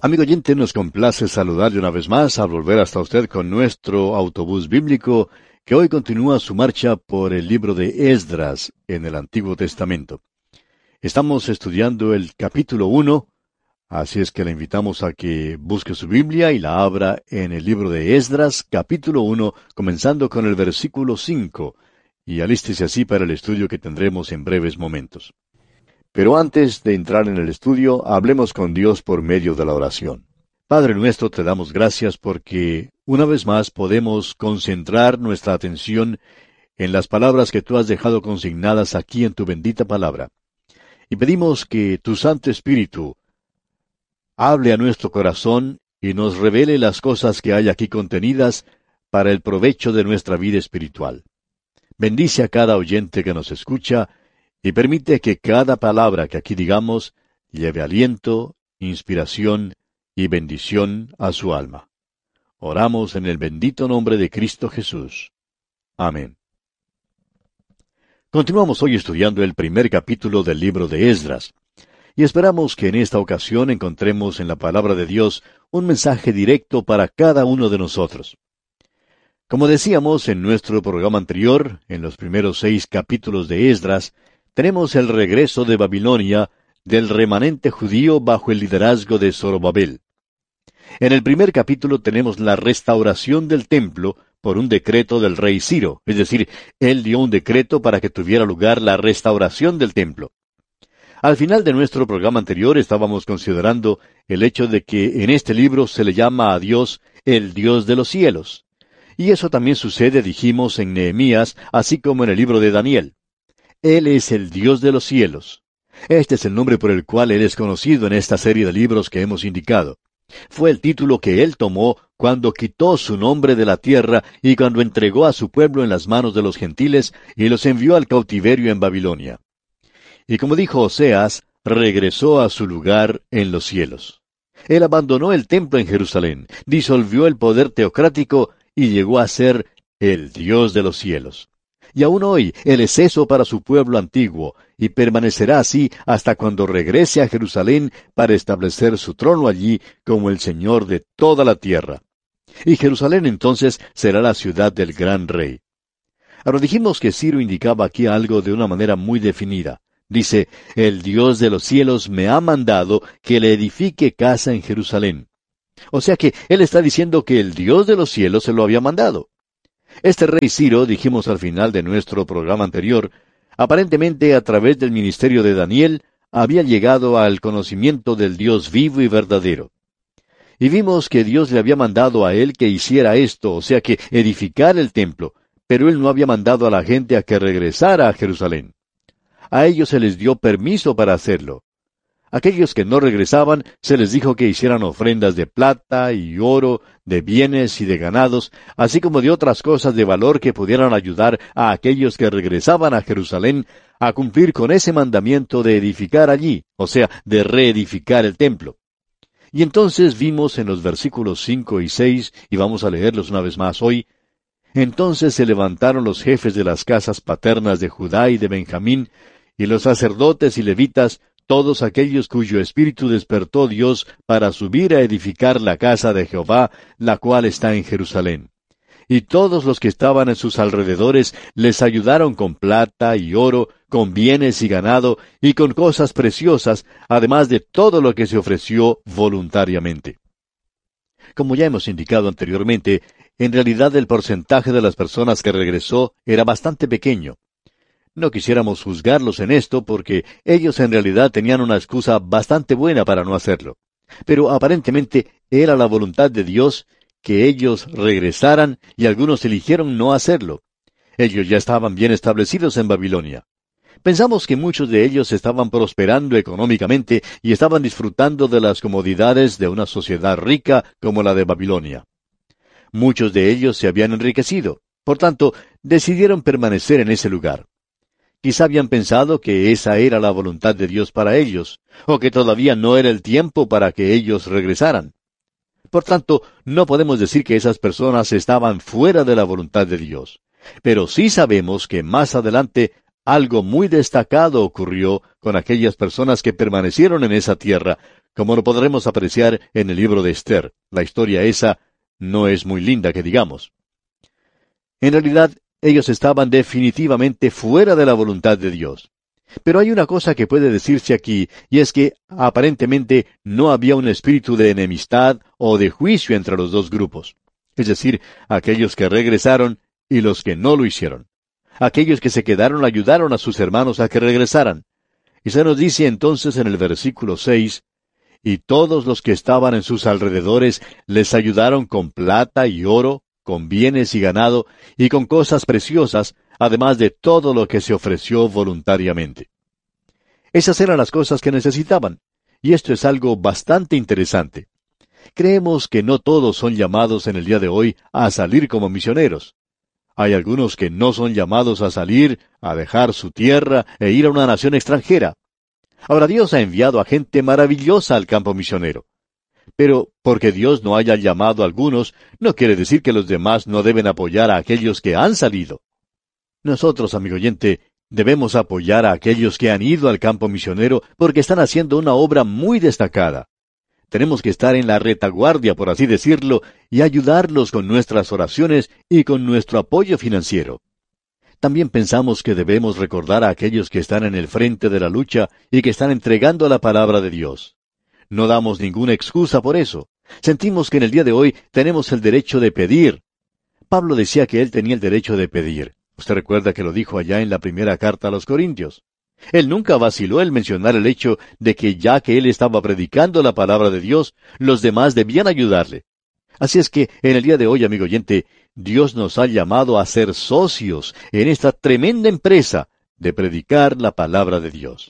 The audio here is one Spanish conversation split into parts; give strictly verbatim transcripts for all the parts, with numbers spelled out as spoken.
Amigo oyente, nos complace saludarle una vez más al volver hasta usted con nuestro autobús bíblico que hoy continúa su marcha por el libro de Esdras en el Antiguo Testamento. Estamos estudiando el capítulo uno, así es que le invitamos a que busque su Biblia y la abra en el libro de Esdras, capítulo uno, comenzando con el versículo cinco, y alístese así para el estudio que tendremos en breves momentos. Pero antes de entrar en el estudio, hablemos con Dios por medio de la oración. Padre nuestro, te damos gracias porque una vez más podemos concentrar nuestra atención en las palabras que tú has dejado consignadas aquí en tu bendita palabra. Y pedimos que tu Santo Espíritu hable a nuestro corazón y nos revele las cosas que hay aquí contenidas para el provecho de nuestra vida espiritual. Bendice a cada oyente que nos escucha y permite que cada palabra que aquí digamos lleve aliento, inspiración y bendición a su alma. Oramos en el bendito nombre de Cristo Jesús. Amén. Continuamos hoy estudiando el primer capítulo del libro de Esdras, y esperamos que en esta ocasión encontremos en la palabra de Dios un mensaje directo para cada uno de nosotros. Como decíamos en nuestro programa anterior, en los primeros seis capítulos de Esdras, tenemos el regreso de Babilonia del remanente judío bajo el liderazgo de Zorobabel. En el primer capítulo tenemos la restauración del templo por un decreto del rey Ciro, es decir, él dio un decreto para que tuviera lugar la restauración del templo. Al final de nuestro programa anterior estábamos considerando el hecho de que en este libro se le llama a Dios el Dios de los cielos. Y eso también sucede, dijimos, en Nehemías, así como en el libro de Daniel. Él es el Dios de los cielos. Este es el nombre por el cual Él es conocido en esta serie de libros que hemos indicado. Fue el título que Él tomó cuando quitó su nombre de la tierra y cuando entregó a su pueblo en las manos de los gentiles y los envió al cautiverio en Babilonia. Y como dijo Oseas, regresó a su lugar en los cielos. Él abandonó el templo en Jerusalén, disolvió el poder teocrático y llegó a ser el Dios de los cielos. Y aún hoy Él es eso para su pueblo antiguo, y permanecerá así hasta cuando regrese a Jerusalén para establecer su trono allí como el Señor de toda la tierra. Y Jerusalén entonces será la ciudad del gran rey. Ahora dijimos que Ciro indicaba aquí algo de una manera muy definida. Dice, el Dios de los cielos me ha mandado que le edifique casa en Jerusalén. O sea que Él está diciendo que el Dios de los cielos se lo había mandado. Este rey Ciro, dijimos al final de nuestro programa anterior, aparentemente a través del ministerio de Daniel, había llegado al conocimiento del Dios vivo y verdadero. Y vimos que Dios le había mandado a él que hiciera esto, o sea que edificara el templo, pero él no había mandado a la gente a que regresara a Jerusalén. A ellos se les dio permiso para hacerlo. Aquellos que no regresaban, se les dijo que hicieran ofrendas de plata y oro, de bienes y de ganados, así como de otras cosas de valor que pudieran ayudar a aquellos que regresaban a Jerusalén a cumplir con ese mandamiento de edificar allí, o sea, de reedificar el templo. Y entonces vimos en los versículos cinco y seis, y vamos a leerlos una vez más hoy, entonces se levantaron los jefes de las casas paternas de Judá y de Benjamín, y los sacerdotes y levitas, todos aquellos cuyo espíritu despertó Dios para subir a edificar la casa de Jehová, la cual está en Jerusalén. Y todos los que estaban en sus alrededores les ayudaron con plata y oro, con bienes y ganado, y con cosas preciosas, además de todo lo que se ofreció voluntariamente. Como ya hemos indicado anteriormente, en realidad el porcentaje de las personas que regresó era bastante pequeño. No quisiéramos juzgarlos en esto porque ellos en realidad tenían una excusa bastante buena para no hacerlo. Pero aparentemente era la voluntad de Dios que ellos regresaran y algunos eligieron no hacerlo. Ellos ya estaban bien establecidos en Babilonia. Pensamos que muchos de ellos estaban prosperando económicamente y estaban disfrutando de las comodidades de una sociedad rica como la de Babilonia. Muchos de ellos se habían enriquecido. Por tanto, decidieron permanecer en ese lugar. Quizá habían pensado que esa era la voluntad de Dios para ellos, o que todavía no era el tiempo para que ellos regresaran. Por tanto, no podemos decir que esas personas estaban fuera de la voluntad de Dios. Pero sí sabemos que más adelante algo muy destacado ocurrió con aquellas personas que permanecieron en esa tierra, como lo podremos apreciar en el libro de Esther. La historia esa no es muy linda, que digamos. En realidad, ellos estaban definitivamente fuera de la voluntad de Dios. Pero hay una cosa que puede decirse aquí, y es que aparentemente no había un espíritu de enemistad o de juicio entre los dos grupos. Es decir, aquellos que regresaron y los que no lo hicieron. Aquellos que se quedaron ayudaron a sus hermanos a que regresaran. Y se nos dice entonces en el versículo seis, y todos los que estaban en sus alrededores les ayudaron con plata y oro, con bienes y ganado, y con cosas preciosas, además de todo lo que se ofreció voluntariamente. Esas eran las cosas que necesitaban, y esto es algo bastante interesante. Creemos que no todos son llamados en el día de hoy a salir como misioneros. Hay algunos que no son llamados a salir, a dejar su tierra e ir a una nación extranjera. Ahora Dios ha enviado a gente maravillosa al campo misionero. Pero porque Dios no haya llamado a algunos, no quiere decir que los demás no deben apoyar a aquellos que han salido. Nosotros, amigo oyente, debemos apoyar a aquellos que han ido al campo misionero porque están haciendo una obra muy destacada. Tenemos que estar en la retaguardia, por así decirlo, y ayudarlos con nuestras oraciones y con nuestro apoyo financiero. También pensamos que debemos recordar a aquellos que están en el frente de la lucha y que están entregando la palabra de Dios. No damos ninguna excusa por eso. Sentimos que en el día de hoy tenemos el derecho de pedir. Pablo decía que él tenía el derecho de pedir. Usted recuerda que lo dijo allá en la primera carta a los Corintios. Él nunca vaciló en mencionar el hecho de que ya que él estaba predicando la palabra de Dios, los demás debían ayudarle. Así es que en el día de hoy, amigo oyente, Dios nos ha llamado a ser socios en esta tremenda empresa de predicar la palabra de Dios.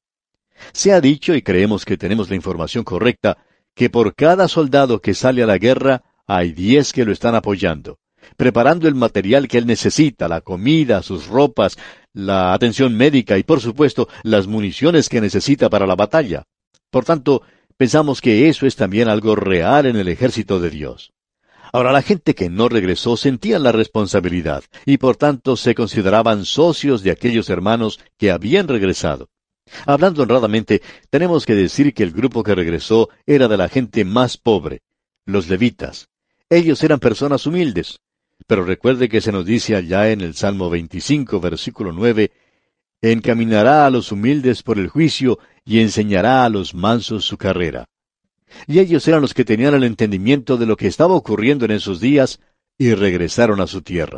Se ha dicho, y creemos que tenemos la información correcta, que por cada soldado que sale a la guerra, hay diez que lo están apoyando, preparando el material que él necesita, la comida, sus ropas, la atención médica y, por supuesto, las municiones que necesita para la batalla. Por tanto, pensamos que eso es también algo real en el ejército de Dios. Ahora, la gente que no regresó sentían la responsabilidad, y por tanto se consideraban socios de aquellos hermanos que habían regresado. Hablando honradamente, tenemos que decir que el grupo que regresó era de la gente más pobre, los levitas. Ellos eran personas humildes. Pero recuerde que se nos dice allá en el Salmo veinticinco, versículo nueve, encaminará a los humildes por el juicio y enseñará a los mansos su carrera. Y ellos eran los que tenían el entendimiento de lo que estaba ocurriendo en esos días y regresaron a su tierra.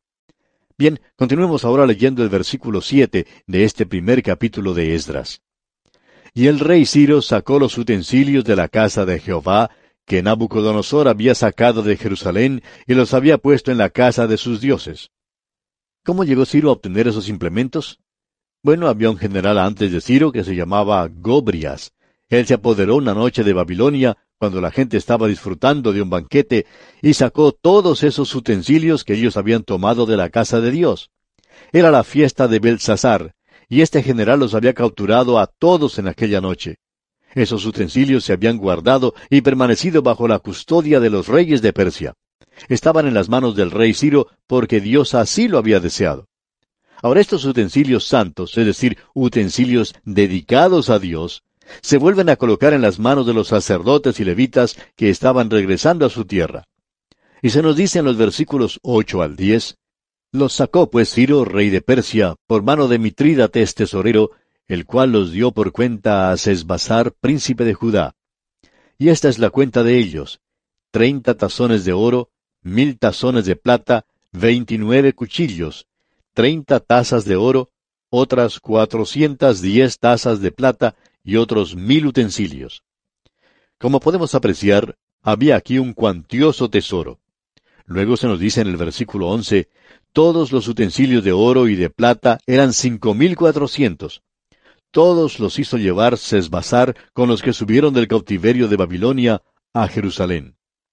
Bien, continuemos ahora leyendo el versículo siete de este primer capítulo de Esdras. Y el rey Ciro sacó los utensilios de la casa de Jehová, que Nabucodonosor había sacado de Jerusalén, y los había puesto en la casa de sus dioses. ¿Cómo llegó Ciro a obtener esos implementos? Bueno, había un general antes de Ciro que se llamaba Gobrias. Él se apoderó una noche de Babilonia, cuando la gente estaba disfrutando de un banquete, y sacó todos esos utensilios que ellos habían tomado de la casa de Dios. Era la fiesta de Belsasar, y este general los había capturado a todos en aquella noche. Esos utensilios se habían guardado y permanecido bajo la custodia de los reyes de Persia. Estaban en las manos del rey Ciro porque Dios así lo había deseado. Ahora estos utensilios santos, es decir, utensilios dedicados a Dios, se vuelven a colocar en las manos de los sacerdotes y levitas que estaban regresando a su tierra. Y se nos dice en los versículos ocho al diez, los sacó pues Ciro, rey de Persia, por mano de Mitrídates tesorero, el cual los dio por cuenta a Sesbazar, príncipe de Judá. Y esta es la cuenta de ellos: treinta tazones de oro, mil tazones de plata, veintinueve cuchillos, treinta tazas de oro, otras cuatrocientas diez tazas de plata, y otros mil utensilios. Como podemos apreciar, había aquí un cuantioso tesoro. Luego se nos dice en el versículo once, todos los utensilios de oro y de plata eran cinco mil cuatrocientos. Todos los hizo llevar Sesbazar con los que subieron del cautiverio de Babilonia a Jerusalén.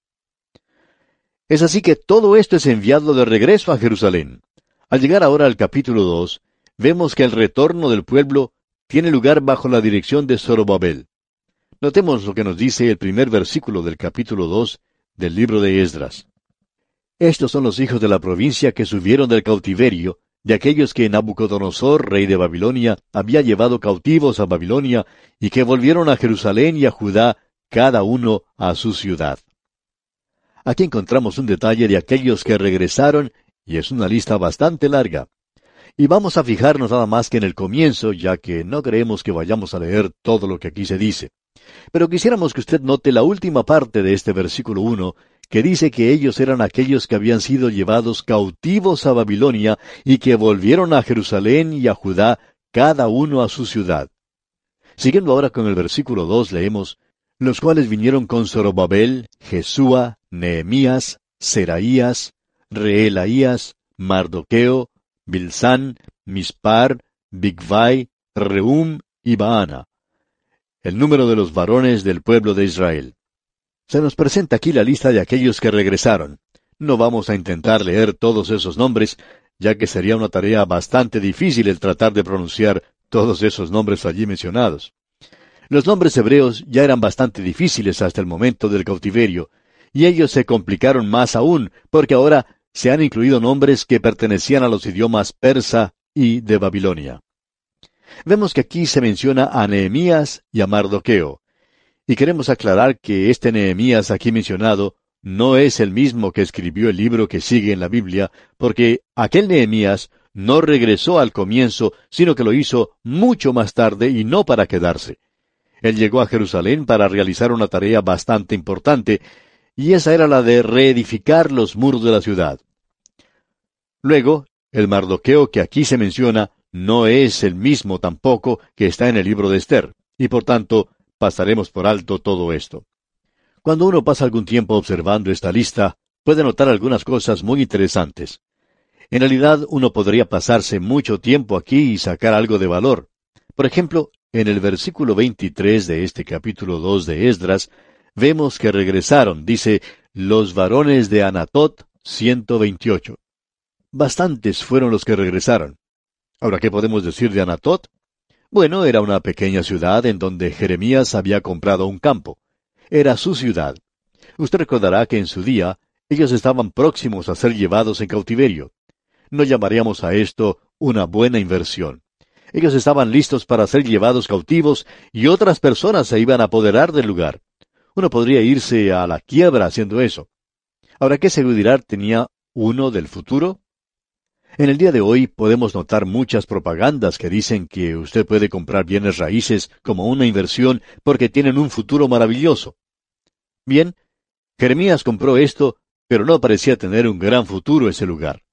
Es así que todo esto es enviado de regreso a Jerusalén. Al llegar ahora al capítulo dos, vemos que el retorno del pueblo tiene lugar bajo la dirección de Zorobabel. Notemos lo que nos dice el primer versículo del capítulo dos del libro de Esdras. Estos son los hijos de la provincia que subieron del cautiverio, de aquellos que Nabucodonosor, rey de Babilonia, había llevado cautivos a Babilonia, y que volvieron a Jerusalén y a Judá, cada uno a su ciudad. Aquí encontramos un detalle de aquellos que regresaron, y es una lista bastante larga. Y vamos a fijarnos nada más que en el comienzo, ya que no creemos que vayamos a leer todo lo que aquí se dice. Pero quisiéramos que usted note la última parte de este versículo uno, que dice que ellos eran aquellos que habían sido llevados cautivos a Babilonia y que volvieron a Jerusalén y a Judá, cada uno a su ciudad. Siguiendo ahora con el versículo dos, leemos, los cuales vinieron con Zorobabel, Jesúa, Nehemías, Seraías, Reelaías, Mardoqueo, Bilsán, Mispar, Bigvai, Rehum y Baana. El número de los varones del pueblo de Israel. Se nos presenta aquí la lista de aquellos que regresaron. No vamos a intentar leer todos esos nombres, ya que sería una tarea bastante difícil el tratar de pronunciar todos esos nombres allí mencionados. Los nombres hebreos ya eran bastante difíciles hasta el momento del cautiverio, y ellos se complicaron más aún, porque ahora se han incluido nombres que pertenecían a los idiomas persa y de Babilonia. Vemos que aquí se menciona a Nehemías y a Mardoqueo, y queremos aclarar que este Nehemías aquí mencionado no es el mismo que escribió el libro que sigue en la Biblia, porque aquel Nehemías no regresó al comienzo, sino que lo hizo mucho más tarde y no para quedarse. Él llegó a Jerusalén para realizar una tarea bastante importante, y esa era la de reedificar los muros de la ciudad. Luego, el Mardoqueo que aquí se menciona no es el mismo tampoco que está en el libro de Esther, y por tanto pasaremos por alto todo esto. Cuando uno pasa algún tiempo observando esta lista, puede notar algunas cosas muy interesantes. En realidad, uno podría pasarse mucho tiempo aquí y sacar algo de valor. Por ejemplo, en el versículo veintitrés de este capítulo dos de Esdras, vemos que regresaron, dice, los varones de Anatot, ciento veintiocho. Bastantes fueron los que regresaron. Ahora, ¿qué podemos decir de Anatot? Bueno, era una pequeña ciudad en donde Jeremías había comprado un campo. Era su ciudad. Usted recordará que en su día ellos estaban próximos a ser llevados en cautiverio. No llamaríamos a esto una buena inversión. Ellos estaban listos para ser llevados cautivos y otras personas se iban a apoderar del lugar. Uno podría irse a la quiebra haciendo eso. Ahora, ¿qué seguridad tenía uno del futuro? En el día de hoy podemos notar muchas propagandas que dicen que usted puede comprar bienes raíces como una inversión porque tienen un futuro maravilloso. Bien, Jeremías compró esto, pero no parecía tener un gran futuro ese lugar.